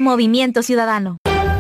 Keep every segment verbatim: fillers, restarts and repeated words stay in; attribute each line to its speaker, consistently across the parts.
Speaker 1: Movimiento Ciudadano.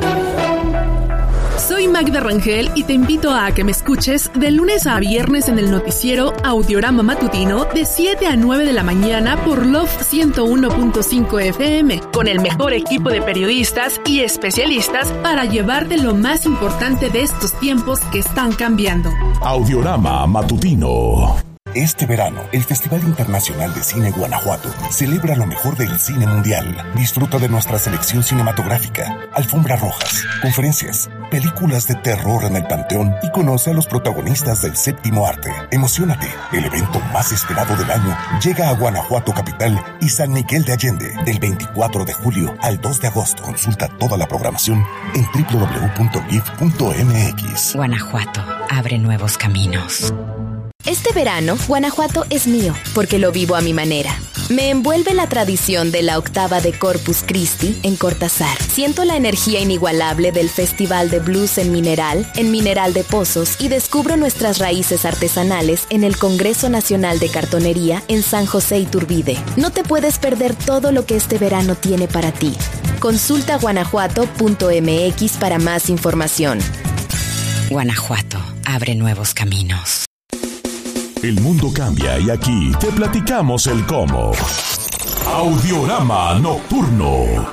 Speaker 2: Soy Magda Rangel y te invito a que me escuches de lunes a viernes en el noticiero Audiorama Matutino de siete a nueve de la mañana por Love ciento uno punto cinco F M, con el mejor equipo de periodistas y especialistas para llevarte lo más importante de estos tiempos que están cambiando.
Speaker 3: Audiorama Matutino.
Speaker 4: Este verano, el Festival Internacional de Cine Guanajuato celebra lo mejor del cine mundial. Disfruta de nuestra selección cinematográfica, alfombras rojas, conferencias, películas de terror en el Panteón y conoce a los protagonistas del séptimo arte. Emociónate, el evento más esperado del año llega a Guanajuato capital y San Miguel de Allende del veinticuatro de julio al dos de agosto. Consulta toda la programación en doble u doble u doble u punto gif punto m x.
Speaker 5: Guanajuato abre nuevos caminos.
Speaker 6: Este verano, Guanajuato es mío, porque lo vivo a mi manera. Me envuelve la tradición de la octava de Corpus Christi en Cortázar. Siento la energía inigualable del Festival de Blues en Mineral, en Mineral de Pozos, y descubro nuestras raíces artesanales en el Congreso Nacional de Cartonería en San José Iturbide. No te puedes perder todo lo que este verano tiene para ti. Consulta guanajuato punto m x para más información.
Speaker 5: Guanajuato abre nuevos caminos.
Speaker 3: El mundo cambia y aquí te platicamos el cómo. Audiorama Nocturno.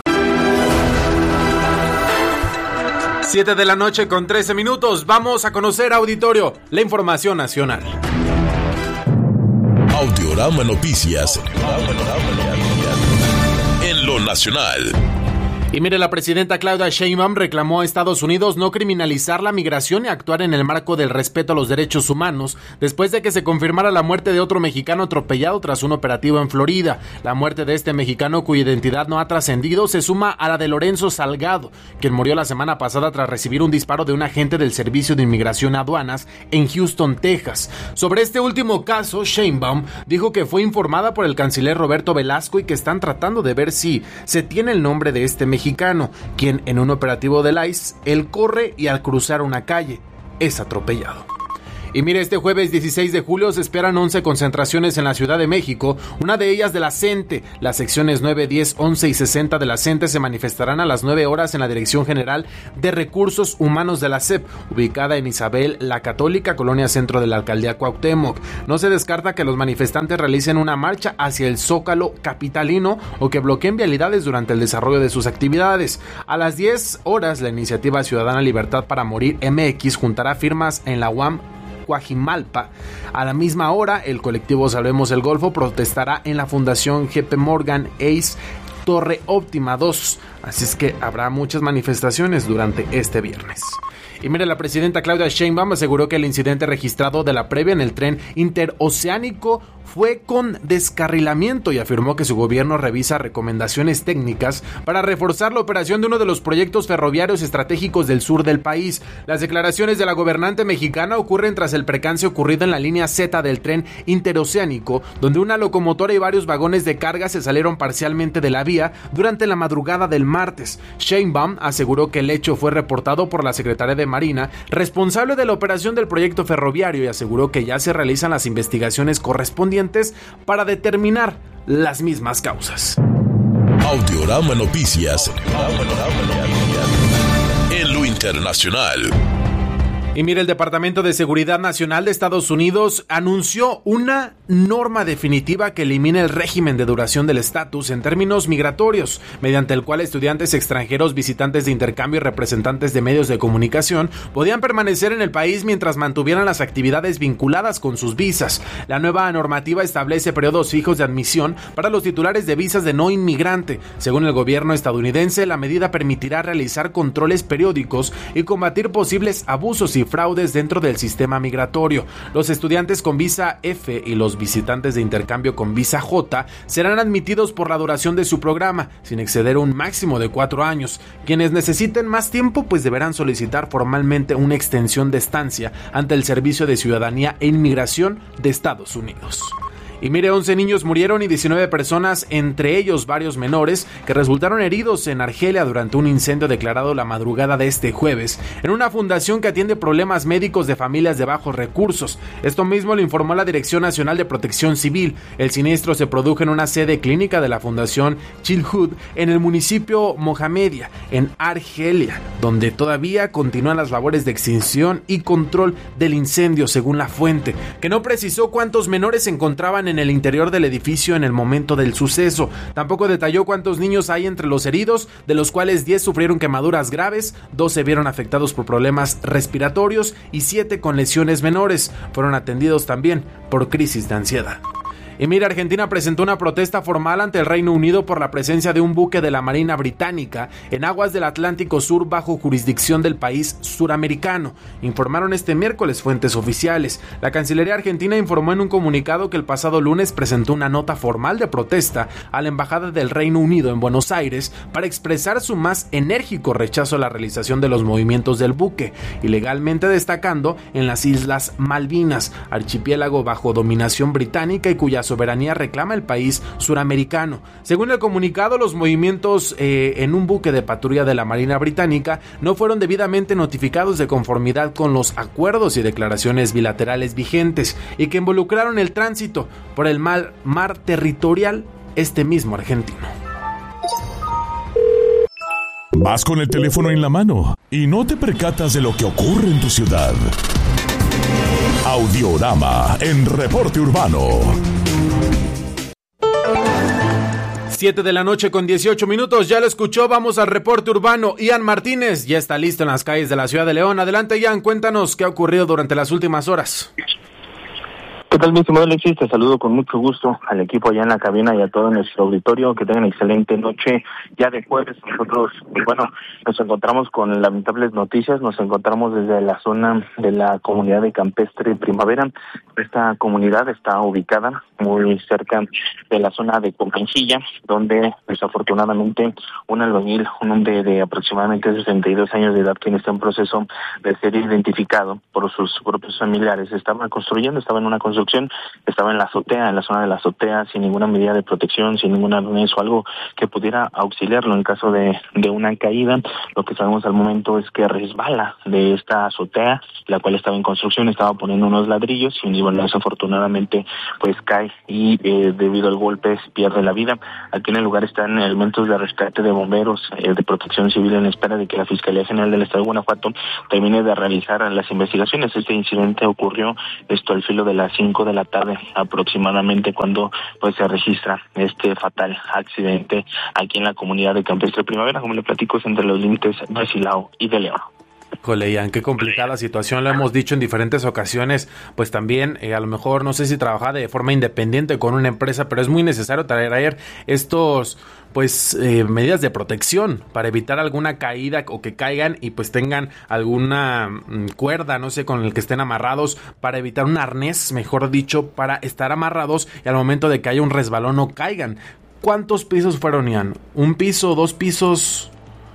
Speaker 7: siete de la noche con trece minutos. Vamos a conocer, auditorio, la información nacional.
Speaker 3: Audiorama Noticias. En lo nacional.
Speaker 7: Y mire, la presidenta Claudia Sheinbaum reclamó a Estados Unidos no criminalizar la migración y actuar en el marco del respeto a los derechos humanos después de que se confirmara la muerte de otro mexicano atropellado tras un operativo en Florida. La muerte de este mexicano, cuya identidad no ha trascendido, se suma a la de Lorenzo Salgado, quien murió la semana pasada tras recibir un disparo de un agente del Servicio de Inmigración y Aduanas en Houston, Texas. Sobre este último caso, Sheinbaum dijo que fue informada por el canciller Roberto Velasco y que están tratando de ver si se tiene el nombre de este mexicano. mexicano, quien en un operativo del I C E, él corre y al cruzar una calle es atropellado. Y mire, este jueves dieciséis de julio se esperan once concentraciones en la Ciudad de México, una de ellas de la CENTE. Las secciones nueve, diez, once y sesenta de la CENTE se manifestarán a las nueve horas en la Dirección General de Recursos Humanos de la S E P, ubicada en Isabel la Católica, colonia centro de la Alcaldía Cuauhtémoc. No se descarta que los manifestantes realicen una marcha hacia el Zócalo capitalino o que bloqueen vialidades durante el desarrollo de sus actividades. A las diez horas, la iniciativa ciudadana Libertad para Morir M X juntará firmas en la U A M Coajimalpa. A la misma hora, el colectivo Salvemos el Golfo protestará en la Fundación J P Morgan Ace Torre Óptima dos, así es que habrá muchas manifestaciones durante este viernes. Y mire, la presidenta Claudia Sheinbaum aseguró que el incidente registrado de la previa en el tren interoceánico fue con descarrilamiento y afirmó que su gobierno revisa recomendaciones técnicas para reforzar la operación de uno de los proyectos ferroviarios estratégicos del sur del país. Las declaraciones de la gobernante mexicana ocurren tras el percance ocurrido en la línea Z del tren interoceánico, donde una locomotora y varios vagones de carga se salieron parcialmente de la vía durante la madrugada del martes. Sheinbaum aseguró que el hecho fue reportado por la secretaria de Marina, responsable de la operación del proyecto ferroviario, y aseguró que ya se realizan las investigaciones correspondientes para determinar las mismas causas.
Speaker 3: Audiorama Noticias. En lo internacional.
Speaker 7: Y mire, el Departamento de Seguridad Nacional de Estados Unidos anunció una norma definitiva que elimina el régimen de duración del estatus en términos migratorios, mediante el cual estudiantes extranjeros, visitantes de intercambio y representantes de medios de comunicación podían permanecer en el país mientras mantuvieran las actividades vinculadas con sus visas. La nueva normativa establece periodos fijos de admisión para los titulares de visas de no inmigrante. Según el gobierno estadounidense, la medida permitirá realizar controles periódicos y combatir posibles abusos y fraudes dentro del sistema migratorio. Los estudiantes con visa F y los visitantes de intercambio con visa J serán admitidos por la duración de su programa, sin exceder un máximo de cuatro años. Quienes necesiten más tiempo, pues deberán solicitar formalmente una extensión de estancia ante el Servicio de Ciudadanía e Inmigración de Estados Unidos. Y mire, once niños murieron y diecinueve personas, entre ellos varios menores, que resultaron heridos en Argelia durante un incendio declarado la madrugada de este jueves en una fundación que atiende problemas médicos de familias de bajos recursos. Esto mismo lo informó la Dirección Nacional de Protección Civil. El siniestro se produjo en una sede clínica de la Fundación Chilhud en el municipio Mohamedia, en Argelia, donde todavía continúan las labores de extinción y control del incendio, según la fuente, que no precisó cuántos menores se encontraban en el interior del edificio en el momento del suceso. Tampoco detalló cuántos niños hay entre los heridos, de los cuales diez sufrieron quemaduras graves, dos se vieron afectados por problemas respiratorios y siete con lesiones menores. Fueron atendidos también por crisis de ansiedad. Y mira, Argentina presentó una protesta formal ante el Reino Unido por la presencia de un buque de la Marina Británica en aguas del Atlántico Sur bajo jurisdicción del país suramericano, informaron este miércoles fuentes oficiales. La Cancillería argentina informó en un comunicado que el pasado lunes presentó una nota formal de protesta a la Embajada del Reino Unido en Buenos Aires para expresar su más enérgico rechazo a la realización de los movimientos del buque, ilegalmente destacando en las Islas Malvinas, archipiélago bajo dominación británica y cuya soberanía reclama el país suramericano. Según el comunicado, los movimientos eh, en un buque de patrulla de la Marina Británica no fueron debidamente notificados de conformidad con los acuerdos y declaraciones bilaterales vigentes y que involucraron el tránsito por el mar, mar territorial este mismo argentino.
Speaker 3: Vas con el teléfono en la mano y no te percatas de lo que ocurre en tu ciudad. Audiorama en Reporte Urbano.
Speaker 7: siete de la noche con dieciocho minutos, ya lo escuchó, vamos al reporte urbano. Ian Martínez ya está listo en las calles de la ciudad de León. Adelante, Ian, cuéntanos qué ha ocurrido durante las últimas horas.
Speaker 1: ¿Qué tal, mi estimado Alexis? Te saludo con mucho gusto al equipo allá en la cabina y a todo nuestro auditorio. Que tengan excelente noche ya de jueves. Nosotros, bueno, nos encontramos con lamentables noticias. Nos encontramos desde la zona de la comunidad de Campestre Primavera. Esta comunidad está ubicada muy cerca de la zona de Companchilla, donde desafortunadamente un albañil, un hombre de aproximadamente sesenta y dos años de edad, quien está en proceso de ser identificado por sus propios familiares, estaba construyendo, estaba en una construcción estaba en la azotea, en la zona de la azotea, sin ninguna medida de protección, sin ningún arnés o algo que pudiera auxiliarlo en caso de, de una caída. Lo que sabemos al momento es que resbala de esta azotea, la cual estaba en construcción, estaba poniendo unos ladrillos y bueno, desafortunadamente pues cae y eh, debido al golpe pierde la vida. Aquí en el lugar están elementos de rescate de bomberos, eh, de protección civil, en espera de que la Fiscalía General del Estado de Guanajuato termine de realizar las investigaciones. Este incidente ocurrió esto al filo de las cinco de la tarde aproximadamente, cuando pues se registra este fatal accidente aquí en la comunidad de Campestre Primavera. Como le platico, es entre los límites de Silao y de León.
Speaker 7: Coleyan, qué complicada situación, lo hemos dicho en diferentes ocasiones, pues también eh, a lo mejor no sé si trabaja de forma independiente con una empresa, pero es muy necesario traer estos pues eh, medidas de protección para evitar alguna caída o que caigan y pues tengan alguna mm, cuerda, no sé, con el que estén amarrados, para evitar un arnés, mejor dicho, para estar amarrados y al momento de que haya un resbalón no caigan. ¿Cuántos pisos fueron, Ian? ¿Un piso, dos pisos?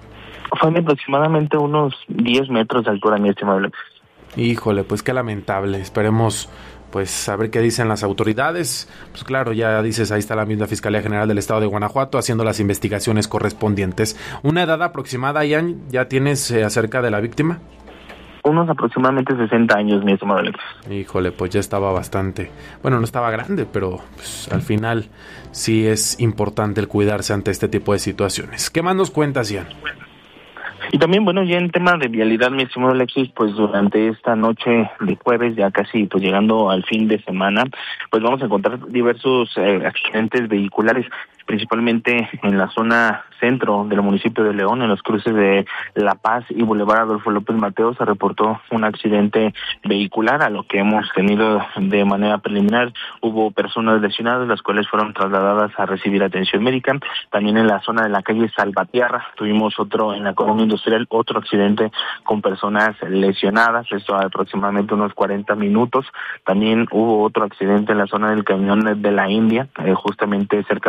Speaker 1: Fue aproximadamente unos diez metros de altura, mi estimable.
Speaker 7: Híjole, pues qué lamentable. Esperemos pues saber qué dicen las autoridades. Pues claro, ya dices, ahí está la misma Fiscalía General del Estado de Guanajuato haciendo las investigaciones correspondientes. ¿Una edad aproximada, Ian, ya tienes eh, acerca de la víctima?
Speaker 1: Unos aproximadamente sesenta años, mi estimado Alex.
Speaker 7: Híjole, pues ya estaba bastante, bueno, no estaba grande, pero pues, al final sí es importante el cuidarse ante este tipo de situaciones. ¿Qué más nos cuentas, Ian?
Speaker 1: Y también, bueno, ya en tema de vialidad, mi estimado Alexis, pues durante esta noche de jueves, ya casi pues llegando al fin de semana, pues vamos a encontrar diversos eh, accidentes vehiculares, principalmente en la zona centro del municipio de León, en los cruces de La Paz y Boulevard Adolfo López Mateos, se reportó un accidente vehicular, a lo que hemos tenido de manera preliminar. Hubo personas lesionadas, las cuales fueron trasladadas a recibir atención médica. También en la zona de la calle Salvatierra tuvimos otro, en la colonia industrial, otro accidente con personas lesionadas, esto a aproximadamente unos cuarenta minutos. También hubo otro accidente en la zona del Cañón de la India, eh, justamente cerca del Boulevard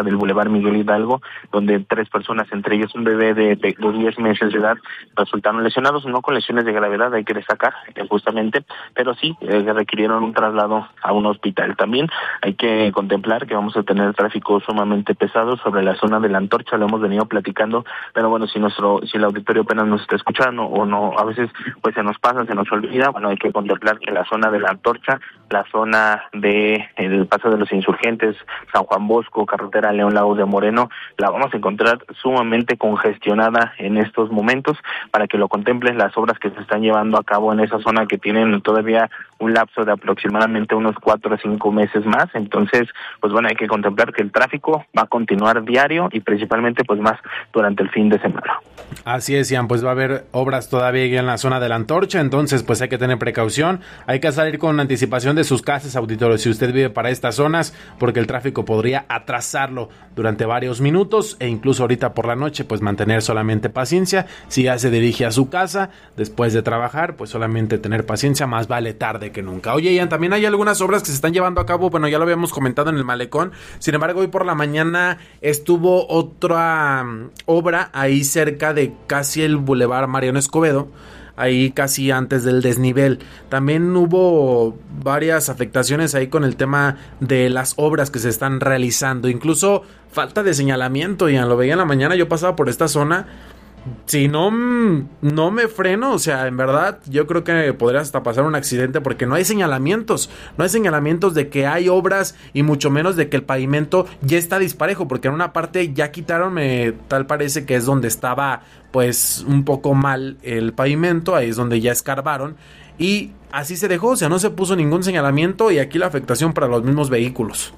Speaker 1: Boulevard Miguel Hidalgo, donde tres personas, entre ellos un bebé de, de, de diez meses de edad, resultaron lesionados, no con lesiones de gravedad, hay que destacar, eh, justamente, pero sí eh, requirieron un traslado a un hospital. También hay que contemplar que vamos a tener tráfico sumamente pesado sobre la zona de la Antorcha, lo hemos venido platicando, pero bueno, si nuestro, si el auditorio apenas nos está escuchando o no, a veces pues se nos pasa, se nos olvida, bueno, hay que contemplar que la zona de la Antorcha, la zona de el Paso de los Insurgentes, San Juan Bosco, carretera León Lagos de Moreno, la vamos a encontrar sumamente congestionada en estos momentos, para que lo contemples las obras que se están llevando a cabo en esa zona, que tienen todavía un lapso de aproximadamente unos cuatro o cinco meses más. Entonces, pues bueno, hay que contemplar que el tráfico va a continuar diario y principalmente pues más durante el fin de semana.
Speaker 7: Así es, Ian, pues va a haber obras todavía en la zona de la Antorcha, entonces pues hay que tener precaución, hay que salir con anticipación de sus casas, auditores, si usted vive para estas zonas, porque el tráfico podría atrasarlo durante varios minutos, e incluso ahorita por la noche pues mantener solamente paciencia. Si ya se dirige a su casa después de trabajar, pues solamente tener paciencia, más vale tarde que nunca. Oye, Ian, también hay algunas obras que se están llevando a cabo, bueno, ya lo habíamos comentado en el Malecón, sin embargo hoy por la mañana estuvo otra um, obra ahí cerca de casi el Boulevard Mariano Escobedo, ahí casi antes del desnivel. También hubo varias afectaciones ahí con el tema de las obras que se están realizando, incluso falta de señalamiento. Ya lo veía en la mañana, yo pasaba por esta zona, si no, no me freno, o sea, en verdad yo creo que podría hasta pasar un accidente, porque no hay señalamientos, no hay señalamientos de que hay obras, y mucho menos de que el pavimento ya está disparejo, porque en una parte ya quitaron, me, tal parece que es donde estaba pues un poco mal el pavimento, ahí es donde ya escarbaron, y así se dejó, o sea, no se puso ningún señalamiento, y aquí la afectación para los mismos vehículos.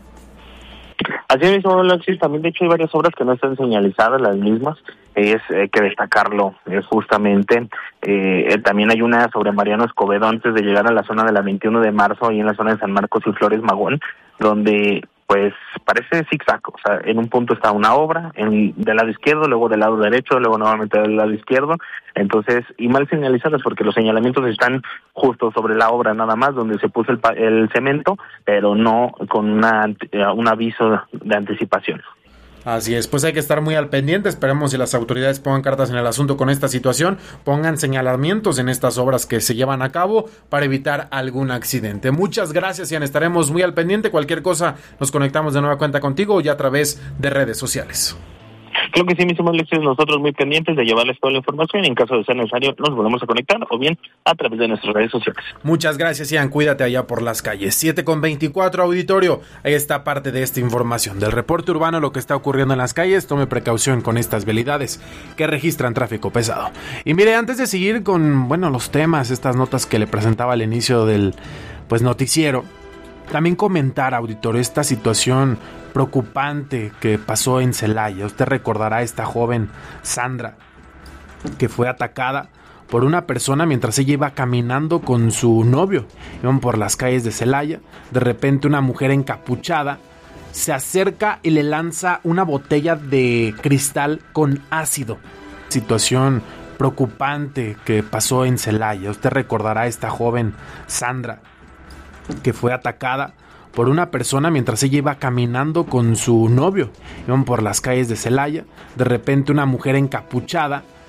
Speaker 1: Así mismo, Alexis, también de hecho hay varias obras que no están señalizadas, las mismas, es eh, que destacarlo, es justamente, eh, también hay una sobre Mariano Escobedo antes de llegar a la zona de la veintiuno de marzo, ahí en la zona de San Marcos y Flores Magón, donde pues parece zigzag, o sea, en un punto está una obra, en, del lado izquierdo, luego del lado derecho, luego nuevamente del lado izquierdo, entonces, y mal señalizadas porque los señalamientos están justo sobre la obra nada más, donde se puso el, el cemento, pero no con una, un aviso de anticipación.
Speaker 7: Así es, pues hay que estar muy al pendiente, esperemos si las autoridades pongan cartas en el asunto con esta situación, pongan señalamientos en estas obras que se llevan a cabo para evitar algún accidente. Muchas gracias, Ian, estaremos muy al pendiente, cualquier cosa nos conectamos de nueva cuenta contigo o ya a través de redes sociales.
Speaker 1: Creo que sí, mis amables, nosotros muy pendientes de llevarles toda la información, y en caso de ser necesario nos volvemos a conectar o bien a través de nuestras redes sociales.
Speaker 7: Muchas gracias, Ian, cuídate allá por las calles. siete con veinticuatro, auditorio, ahí está parte de esta información del reporte urbano, lo que está ocurriendo en las calles. Tome precaución con estas vialidades que registran tráfico pesado. Y mire, antes de seguir con, bueno, los temas, estas notas que le presentaba al inicio del, pues, noticiero, también comentar, auditorio, esta situación preocupante que pasó en Celaya. Usted recordará a esta joven Sandra, que fue atacada por una persona mientras ella iba caminando con su novio. Iban por las calles de Celaya. De repente una mujer encapuchada se acerca y le lanza una botella de cristal con ácido. Situación preocupante que pasó en Celaya. Usted recordará a esta joven Sandra, que fue atacada por una persona mientras ella iba caminando con su novio. Iban por las calles de Celaya. De repente una mujer encapuchada